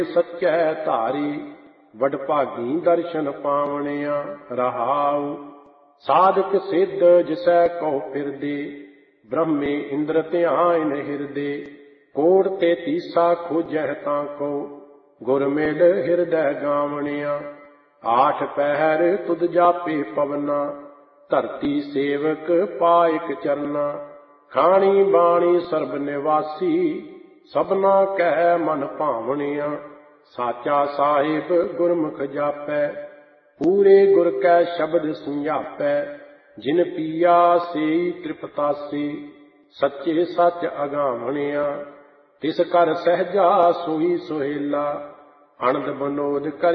ਸੱਚੈ ਧਾਰੀ ਵਡਭਾਗੀ ਦਰਸ਼ਨ ਪਾਵਣਿਆ ਰਹਾਉ। ਸਾਧਕ ਸਿੱਧ ਜਿਸੈ ਕਉ ਫਿਰਦੇ ਬ੍ਰਹਮੇ ਇੰਦਰ ਧਿਆਨ ਹਿਰਦੇ। ਕੋੜ ਤੇ ਤੀਸਾ ਖੋਜਹਿ ਤਾਂ ਕੋ ਗੁਰ ਮਿਲ ਹਿਰਦੈ ਗਾਵਣਿਆ। ਆਠ ਪਹਿਰ ਤੁਧ ਜਾਪੇ ਪਵਨਾ ਧਰਤੀ ਸੇਵਕ ਪਾਇਕ ਚਰਨਾ। ਖਾਣੀ ਬਾਣੀ ਸਰਬ ਨਿਵਾਸੀ ਸਭਨਾ ਕਹਿ ਮਨ ਭਾਵਣਿਆ। ਸਾਚਾ ਸਾਹਿਬ ਗੁਰਮੁਖ ਜਾਪੈ ਪੂਰੇ ਗੁਰ ਕੈ ਸ਼ਬਦ ਸਮਝਾਪੈ। ਜਿਨ ਪੀਆ ਸੇਈ ਤ੍ਰਿਪਤਾਸੀ ਸੱਚੇ ਸੱਚ ਅਗਾਵਣਿਆ। ਤਿਸ ਕਰ ਸਹਿਜਾ ਸੋਈ ਸੁਹੇਲਾ ਅਨੰਦ ਬਨੋਦ ਕਰ